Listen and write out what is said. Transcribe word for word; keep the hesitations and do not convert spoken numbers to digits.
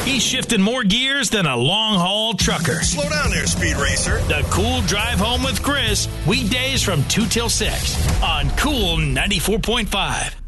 He's shifting more gears than a long-haul trucker. Slow down there, Speed Racer. The Cool Drive Home with Chris, weekdays from two till six on Cool ninety-four point five.